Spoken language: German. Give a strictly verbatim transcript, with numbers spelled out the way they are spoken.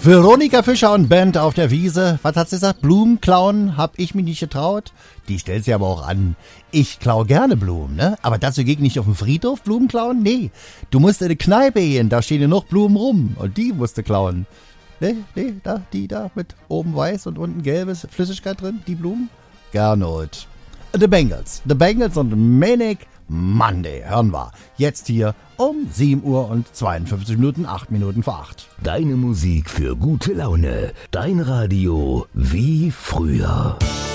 Veronika Fischer und Band auf der Wiese. Was hat sie gesagt? Blumen klauen? Hab ich mich nicht getraut? Die stellt sie aber auch an. Ich klau gerne Blumen, ne? Aber dazu geht nicht auf den Friedhof Blumen klauen? Nee. Du musst in eine Kneipe gehen, da stehen ja noch Blumen rum. Und die musst du klauen. Ne, ne, da, die da mit oben weiß und unten gelbes Flüssigkeit drin, die Blumen? Gernot. The Bengals. The Bengals und Manic Monday. Hören wir. Jetzt hier um sieben Uhr und zweiundfünfzig Minuten, acht Minuten vor acht. Deine Musik für gute Laune. Dein Radio wie früher.